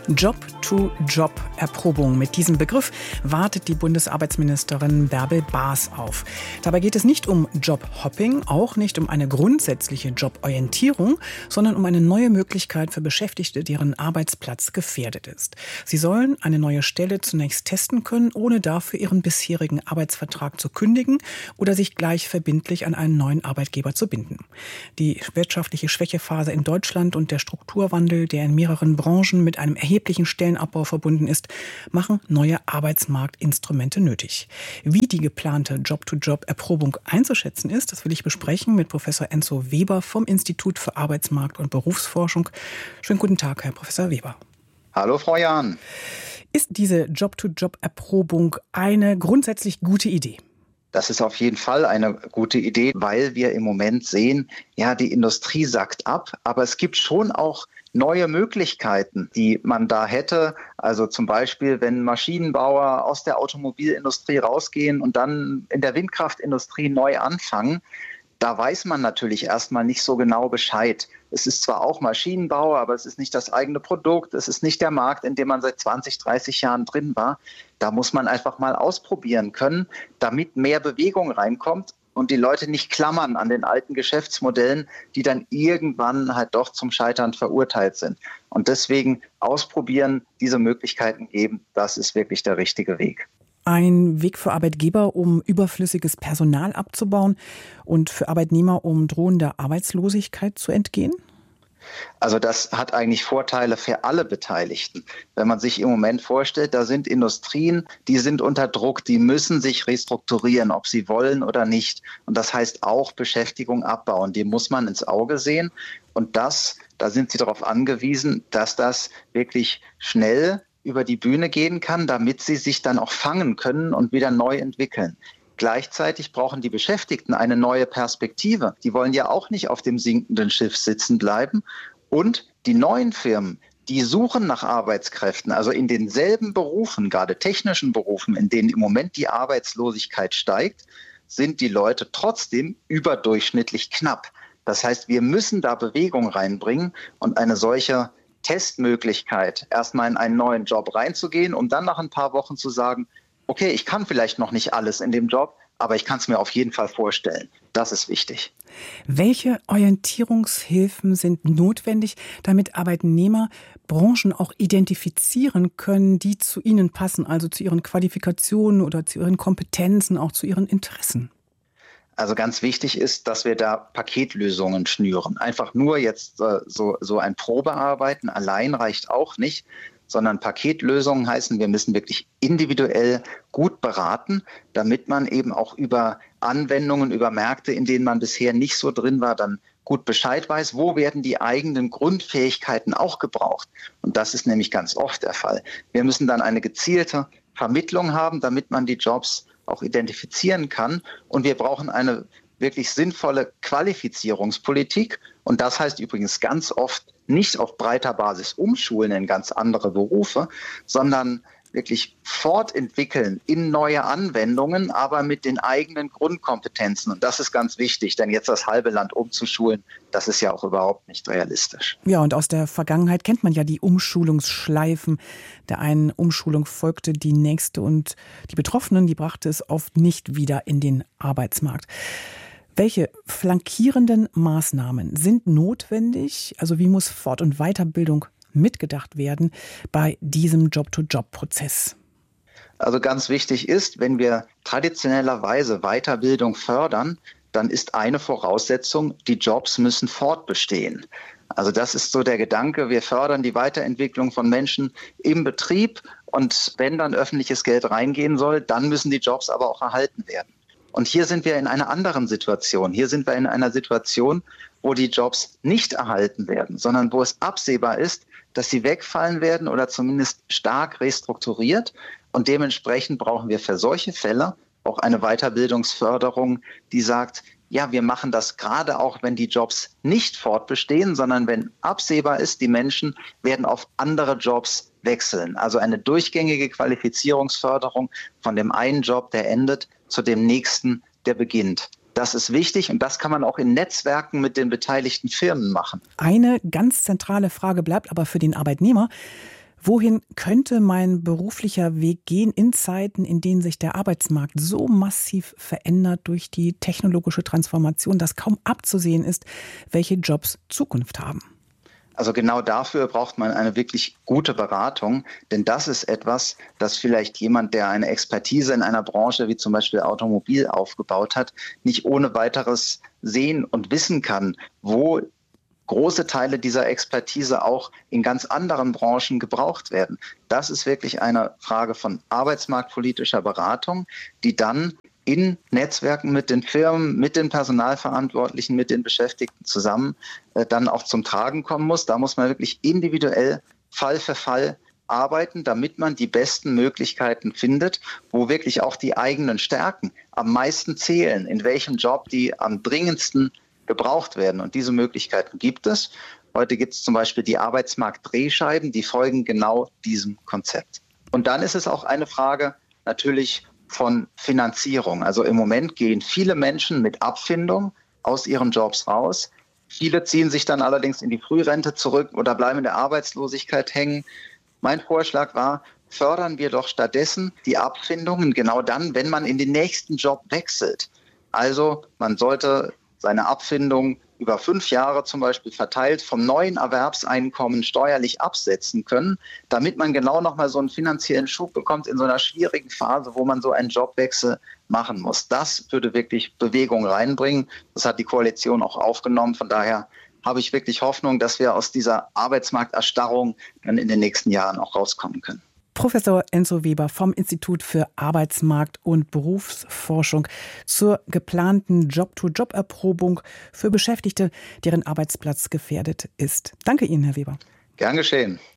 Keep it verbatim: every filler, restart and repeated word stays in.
Job-to-Job-Erprobung. Mit diesem Begriff wartet die Bundesarbeitsministerin Bärbel Baas auf. Dabei geht es nicht um Jobhopping, auch nicht um eine grundsätzliche Joborientierung, sondern um eine neue Möglichkeit für Beschäftigte, deren Arbeitsplatz gefährdet ist. Sie sollen eine neue Stelle zunächst testen können, ohne dafür ihren bisherigen Arbeitsvertrag zu kündigen oder sich gleich verbindlich an einen neuen Arbeitgeber zu binden. Die wirtschaftliche Schwächephase in Deutschland und der Strukturwandel, der in mehreren Branchen mit einem erheblichen Stellenabbau verbunden ist, machen neue Arbeitsmarktinstrumente nötig. Wie die geplante Job-to-Job-Erprobung einzuschätzen ist, das will ich besprechen mit Professor Enzo Weber vom Institut für Arbeitsmarkt- und Berufsforschung. Schönen guten Tag, Herr Professor Weber. Hallo, Frau Jahn. Ist diese Job-to-Job-Erprobung eine grundsätzlich gute Idee? Das ist auf jeden Fall eine gute Idee, weil wir im Moment sehen, ja, die Industrie sackt ab, aber es gibt schon auch neue Möglichkeiten, die man da hätte. Also zum Beispiel, wenn Maschinenbauer aus der Automobilindustrie rausgehen und dann in der Windkraftindustrie neu anfangen, da weiß man natürlich erstmal nicht so genau Bescheid. Es ist zwar auch Maschinenbau, aber es ist nicht das eigene Produkt. Es ist nicht der Markt, in dem man seit zwanzig, dreißig Jahren drin war. Da muss man einfach mal ausprobieren können, damit mehr Bewegung reinkommt und die Leute nicht klammern an den alten Geschäftsmodellen, die dann irgendwann halt doch zum Scheitern verurteilt sind. Und deswegen ausprobieren, diese Möglichkeiten geben, das ist wirklich der richtige Weg. Ein Weg für Arbeitgeber, um überflüssiges Personal abzubauen und für Arbeitnehmer, um drohender Arbeitslosigkeit zu entgehen? Also das hat eigentlich Vorteile für alle Beteiligten. Wenn man sich im Moment vorstellt, da sind Industrien, die sind unter Druck, die müssen sich restrukturieren, ob sie wollen oder nicht. Und das heißt auch Beschäftigung abbauen. Die muss man ins Auge sehen. Und das, da sind sie darauf angewiesen, dass das wirklich schnell über die Bühne gehen kann, damit sie sich dann auch fangen können und wieder neu entwickeln. Gleichzeitig brauchen die Beschäftigten eine neue Perspektive. Die wollen ja auch nicht auf dem sinkenden Schiff sitzen bleiben. Und die neuen Firmen, die suchen nach Arbeitskräften, also in denselben Berufen, gerade technischen Berufen, in denen im Moment die Arbeitslosigkeit steigt, sind die Leute trotzdem überdurchschnittlich knapp. Das heißt, wir müssen da Bewegung reinbringen und eine solche Testmöglichkeit, erstmal in einen neuen Job reinzugehen, um dann nach ein paar Wochen zu sagen, okay, ich kann vielleicht noch nicht alles in dem Job, aber ich kann es mir auf jeden Fall vorstellen. Das ist wichtig. Welche Orientierungshilfen sind notwendig, damit Arbeitnehmer Branchen auch identifizieren können, die zu ihnen passen, also zu ihren Qualifikationen oder zu ihren Kompetenzen, auch zu ihren Interessen? Also ganz wichtig ist, dass wir da Paketlösungen schnüren. Einfach nur jetzt äh, so, so ein Probearbeiten allein reicht auch nicht, sondern Paketlösungen heißen, wir müssen wirklich individuell gut beraten, damit man eben auch über Anwendungen, über Märkte, in denen man bisher nicht so drin war, dann gut Bescheid weiß, wo werden die eigenen Grundfähigkeiten auch gebraucht. Und das ist nämlich ganz oft der Fall. Wir müssen dann eine gezielte Vermittlung haben, damit man die Jobs auch identifizieren kann. Und wir brauchen eine wirklich sinnvolle Qualifizierungspolitik. Und das heißt übrigens ganz oft nicht auf breiter Basis umschulen in ganz andere Berufe, sondern wirklich fortentwickeln in neue Anwendungen, aber mit den eigenen Grundkompetenzen. Und das ist ganz wichtig, denn jetzt das halbe Land umzuschulen, das ist ja auch überhaupt nicht realistisch. Ja, und aus der Vergangenheit kennt man ja die Umschulungsschleifen. Der einen Umschulung folgte die nächste und die Betroffenen, die brachte es oft nicht wieder in den Arbeitsmarkt. Welche flankierenden Maßnahmen sind notwendig? Also wie muss Fort- und Weiterbildung mitgedacht werden bei diesem Job-to-Job-Prozess? Also ganz wichtig ist, wenn wir traditionellerweise Weiterbildung fördern, dann ist eine Voraussetzung, die Jobs müssen fortbestehen. Also das ist so der Gedanke, wir fördern die Weiterentwicklung von Menschen im Betrieb und wenn dann öffentliches Geld reingehen soll, dann müssen die Jobs aber auch erhalten werden. Und hier sind wir in einer anderen Situation. Hier sind wir in einer Situation, wo die Jobs nicht erhalten werden, sondern wo es absehbar ist, dass sie wegfallen werden oder zumindest stark restrukturiert. Und dementsprechend brauchen wir für solche Fälle auch eine Weiterbildungsförderung, die sagt, ja, wir machen das gerade auch, wenn die Jobs nicht fortbestehen, sondern wenn absehbar ist, die Menschen werden auf andere Jobs wechseln. Also eine durchgängige Qualifizierungsförderung von dem einen Job, der endet, zu dem nächsten, der beginnt. Das ist wichtig und das kann man auch in Netzwerken mit den beteiligten Firmen machen. Eine ganz zentrale Frage bleibt aber für den Arbeitnehmer. Wohin könnte mein beruflicher Weg gehen in Zeiten, in denen sich der Arbeitsmarkt so massiv verändert durch die technologische Transformation, dass kaum abzusehen ist, welche Jobs Zukunft haben? Also genau dafür braucht man eine wirklich gute Beratung, denn das ist etwas, das vielleicht jemand, der eine Expertise in einer Branche wie zum Beispiel Automobil aufgebaut hat, nicht ohne weiteres sehen und wissen kann, wo große Teile dieser Expertise auch in ganz anderen Branchen gebraucht werden. Das ist wirklich eine Frage von arbeitsmarktpolitischer Beratung, die dann in Netzwerken mit den Firmen, mit den Personalverantwortlichen, mit den Beschäftigten zusammen äh, dann auch zum Tragen kommen muss. Da muss man wirklich individuell, Fall für Fall arbeiten, damit man die besten Möglichkeiten findet, wo wirklich auch die eigenen Stärken am meisten zählen, in welchem Job die am dringendsten gebraucht werden. Und diese Möglichkeiten gibt es. Heute gibt es zum Beispiel die Arbeitsmarkt-Drehscheiben, die folgen genau diesem Konzept. Und dann ist es auch eine Frage natürlich von Finanzierung. Also im Moment gehen viele Menschen mit Abfindung aus ihren Jobs raus. Viele ziehen sich dann allerdings in die Frührente zurück oder bleiben in der Arbeitslosigkeit hängen. Mein Vorschlag war, fördern wir doch stattdessen die Abfindungen genau dann, wenn man in den nächsten Job wechselt. Also man sollte seine Abfindung über fünf Jahre zum Beispiel verteilt vom neuen Erwerbseinkommen steuerlich absetzen können, damit man genau nochmal so einen finanziellen Schub bekommt in so einer schwierigen Phase, wo man so einen Jobwechsel machen muss. Das würde wirklich Bewegung reinbringen. Das hat die Koalition auch aufgenommen. Von daher habe ich wirklich Hoffnung, dass wir aus dieser Arbeitsmarkterstarrung dann in den nächsten Jahren auch rauskommen können. Professor Enzo Weber vom Institut für Arbeitsmarkt- und Berufsforschung zur geplanten Job-to-Job-Erprobung für Beschäftigte, deren Arbeitsplatz gefährdet ist. Danke Ihnen, Herr Weber. Gern geschehen.